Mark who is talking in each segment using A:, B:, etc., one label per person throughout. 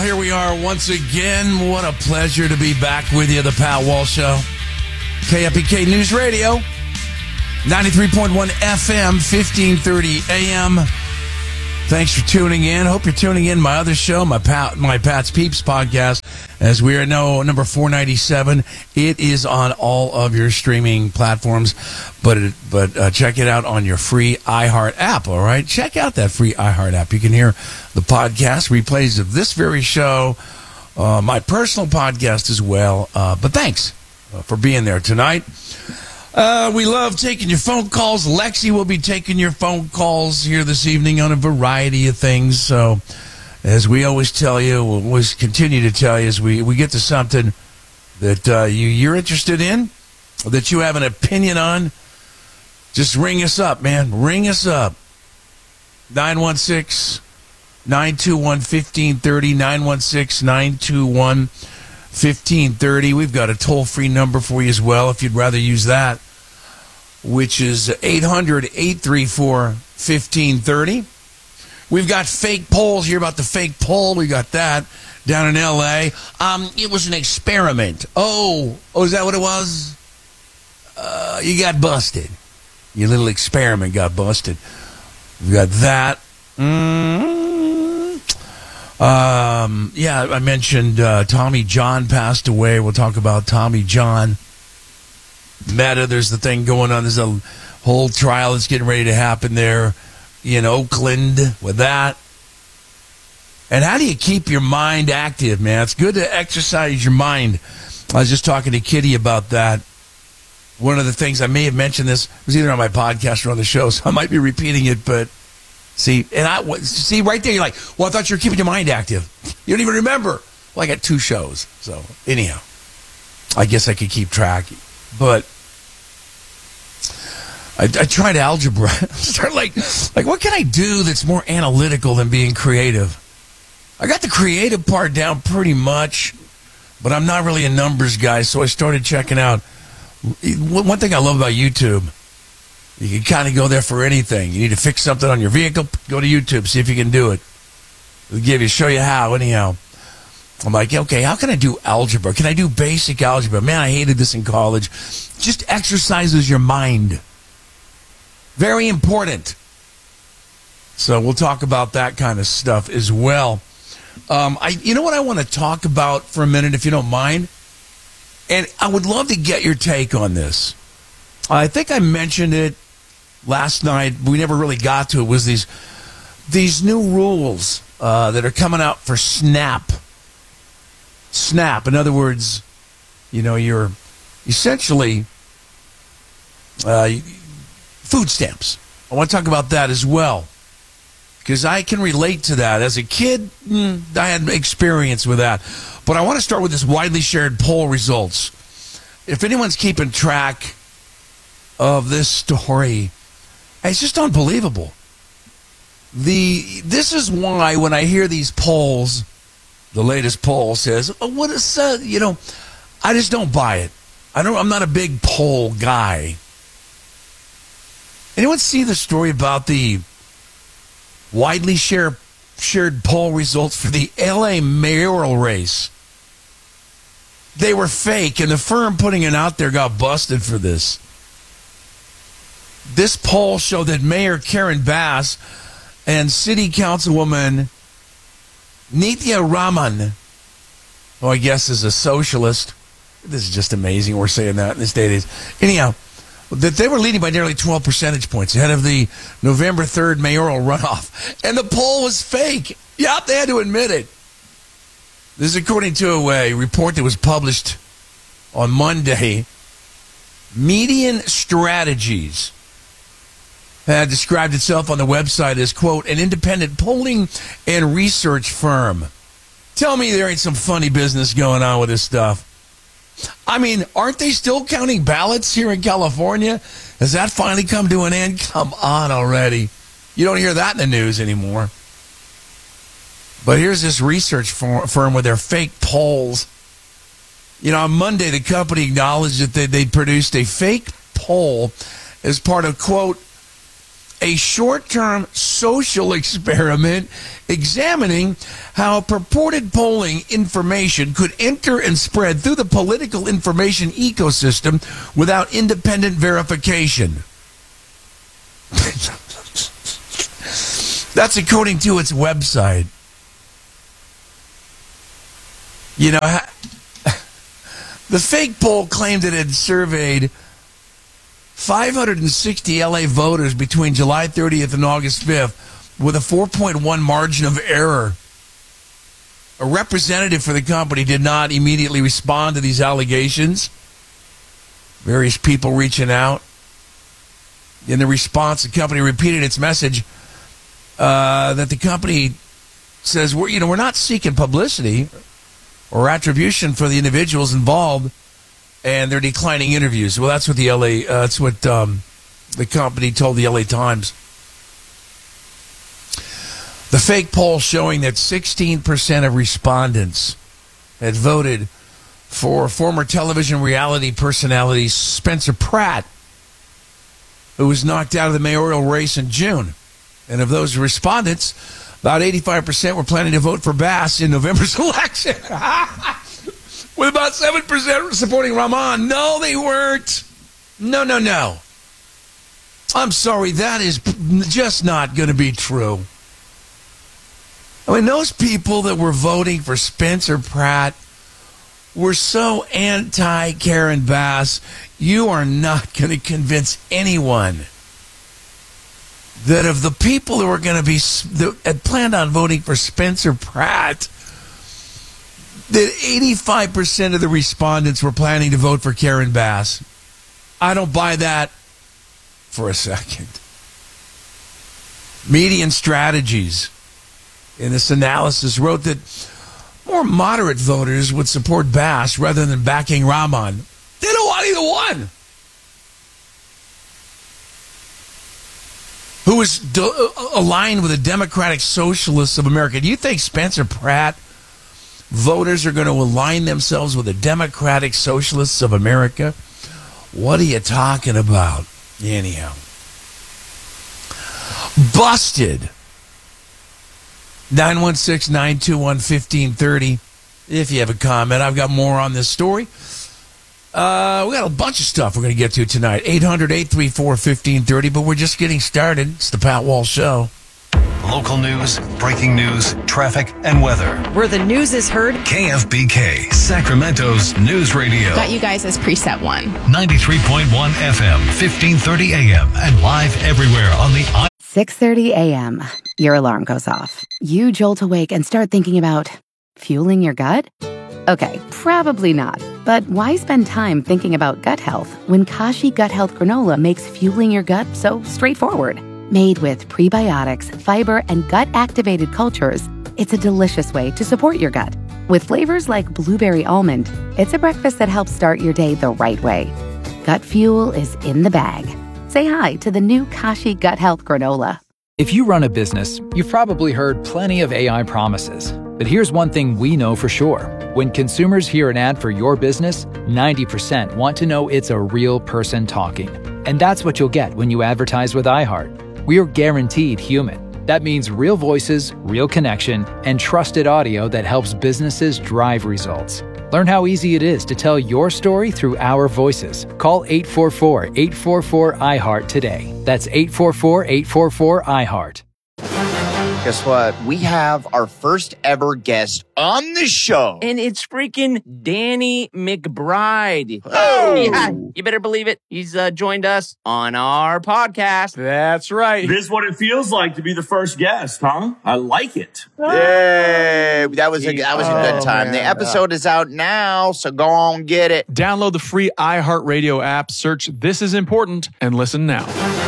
A: here we are once again. What a pleasure to be back with you, the Pat Walsh Show. KFPK News Radio, 93.1 FM, 1530 AM. Thanks for tuning in. Hope you're tuning in my other show, my Pat's Peeps podcast, as we are now number 497. It is on all of your streaming platforms, but check it out on your free iHeart app, all right? Check out that free iHeart app. You can hear the podcast, replays of this very show, my personal podcast as well. But thanks for being there tonight. We love taking your phone calls. Lexi will be taking your phone calls here this evening on a variety of things. So, as we always tell you, we'll always continue to tell you, as we get to something that you're interested in, that you have an opinion on, just ring us up, man. Ring us up. 916-921-1530, 916-921-1530. We've got a toll-free number for you as well if you'd rather use that, which is 800-834-1530. We've got fake polls. Hear about the fake poll? We got that down in L.A. It was an experiment. Oh, is that what it was? You got busted. Your little experiment got busted. We got that. I mentioned Tommy John passed away. We'll talk about Tommy John. Meta, there's the thing going on. There's a whole trial that's getting ready to happen there in Oakland with that. And how do you keep your mind active, man? It's good to exercise your mind. I was just talking to Kitty about that. One of the things, I may have mentioned this, was either on my podcast or on the show, so I might be repeating it, but see right there, you're like, well, I thought you were keeping your mind active. You don't even remember. Well, I got 2 shows. So, anyhow, I guess I could keep track. But I tried algebra. Start like, what can I do that's more analytical than being creative? I got the creative part down pretty much, but I'm not really a numbers guy, so I started checking out. One thing I love about YouTube, you can kind of go there for anything. You need to fix something on your vehicle, go to YouTube, see if you can do it. It'll show you how, anyhow. I'm like, okay, how can I do algebra? Can I do basic algebra? Man, I hated this in college. Just exercises your mind. Very important. So we'll talk about that kind of stuff as well. You know what I want to talk about for a minute, if you don't mind? And I would love to get your take on this. I think I mentioned it last night. We never really got to it. Was these new rules that are coming out for SNAP. SNAP. In other words, you're essentially food stamps. I want to talk about that as well, because I can relate to that. As a kid, I had experience with that. But I want to start with this widely shared poll results. If anyone's keeping track of this story, it's just unbelievable. This is why when I hear these polls, the latest poll says, I just don't buy it. I'm not a big poll guy. Anyone see the story about the widely shared poll results for the LA mayoral race? They were fake, and the firm putting it out there got busted for this. This poll showed that Mayor Karen Bass and City Councilwoman Nithya Raman, who I guess is a socialist. This is just amazing we're saying that in this day and age. Anyhow, that they were leading by nearly 12 percentage points ahead of the November 3rd mayoral runoff. And the poll was fake. Yep, they had to admit it. This is according to a report that was published on Monday. Median Strategies had described itself on the website as, quote, an independent polling and research firm. Tell me there ain't some funny business going on with this stuff. I mean, aren't they still counting ballots here in California? Has that finally come to an end? Come on already. You don't hear that in the news anymore. But here's this research firm with their fake polls. On Monday, the company acknowledged that they produced a fake poll as part of, quote, a short-term social experiment examining how purported polling information could enter and spread through the political information ecosystem without independent verification. That's according to its website. You know, the fake poll claimed it had surveyed 560 LA voters between July 30th and August 5th with a 4.1 margin of error. A representative for the company did not immediately respond to these allegations. Various people reaching out. In the response, the company repeated its message that the company says, we're not seeking publicity or attribution for the individuals involved, and they're declining interviews. Well, that's what the company told the LA Times. The fake poll showing that 16% of respondents had voted for former television reality personality Spencer Pratt, who was knocked out of the mayoral race in June. And of those respondents, about 85% were planning to vote for Bass in November's election. With about 7% supporting Rahman. No, they weren't. No. I'm sorry, that is just not going to be true. I mean, those people that were voting for Spencer Pratt were so anti-Karen Bass, you are not going to convince anyone that of the people who are going to be that had planned on voting for Spencer Pratt, that 85% of the respondents were planning to vote for Karen Bass. I don't buy that for a second. Median Strategies, in this analysis, wrote that more moderate voters would support Bass rather than backing Rahman. They don't want either one. Who is aligned with the Democratic Socialists of America. Do you think Spencer Pratt voters are going to align themselves with the Democratic Socialists of America? What are you talking about? Anyhow. Busted. 916-921-1530. If you have a comment, I've got more on this story. We got a bunch of stuff we're going to get to tonight. 800-834-1530, but we're just getting started. It's the Pat Walsh Show.
B: Local news, breaking news, traffic, and weather.
C: Where the news is heard.
B: KFBK, Sacramento's news radio.
D: Got you guys as preset 1.
B: 93.1 FM, 1530 AM, and live everywhere on the
E: 6:30 a.m. Your alarm goes off. You jolt awake and start thinking about fueling your gut? Okay, probably not. But why spend time thinking about gut health when Kashi Gut Health Granola makes fueling your gut so straightforward? Made with prebiotics, fiber, and gut-activated cultures, it's a delicious way to support your gut. With flavors like blueberry almond, it's a breakfast that helps start your day the right way. Gut fuel is in the bag. Say hi to the new Kashi Gut Health Granola.
F: If you run a business, you've probably heard plenty of AI promises. But here's one thing we know for sure. When consumers hear an ad for your business, 90% want to know it's a real person talking. And that's what you'll get when you advertise with iHeart. We're guaranteed human. That means real voices, real connection, and trusted audio that helps businesses drive results. Learn how easy it is to tell your story through our voices. Call 844-844-iHeart today. That's 844-844-iHeart.
G: Guess what? We have our first ever guest on the show.
H: And it's freaking Danny McBride.
G: Oh!
H: Yeah, you better believe it. He's joined us on our podcast.
I: That's right.
J: This is what it feels like to be the first guest, huh? I like it.
G: Yay! That was a good time. The episode is out now, so go on, get it.
I: Download the free iHeartRadio app, search This Is Important, and listen now.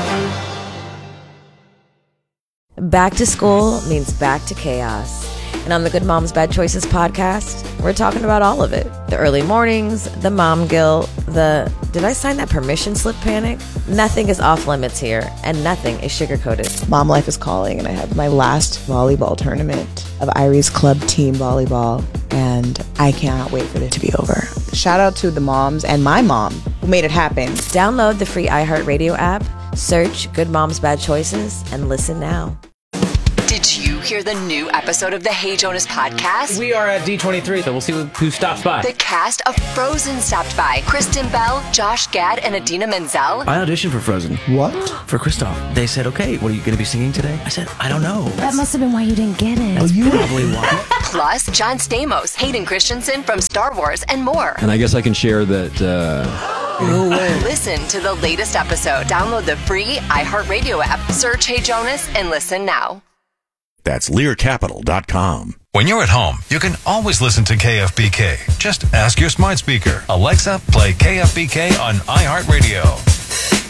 C: Back to school means back to chaos. And on the Good Moms Bad Choices podcast, we're talking about all of it. The early mornings, the mom guilt, the did I sign that permission slip panic? Nothing is off limits here, and nothing is sugar-coated.
K: Mom life is calling, and I have my last volleyball tournament of Irie's club team volleyball, and I cannot wait for it to be over. Shout out to the moms and my mom who made it happen.
C: Download the free iHeartRadio app, Search Good Moms Bad Choices and listen now.
D: Did you hear the new episode of the Hey Jonas podcast?
L: We are at D23, so we'll see who stops by.
D: The cast of Frozen stopped by. Kristen Bell, Josh Gad, and Idina Menzel.
M: I auditioned for Frozen.
N: What?
M: For Kristoff. They said, okay, what are you going to be singing today? I said, I don't know.
C: That must have been why you didn't get it.
M: That's probably why.
D: Plus, John Stamos, Hayden Christensen from Star Wars, and more.
O: And I guess I can share that...
D: No way. Listen to the latest episode. Download the free iHeartRadio app. Search Hey Jonas and listen now.
P: That's LearCapital.com.
B: When you're at home, you can always listen to KFBK. Just ask your smart speaker, Alexa, play KFBK on iHeartRadio.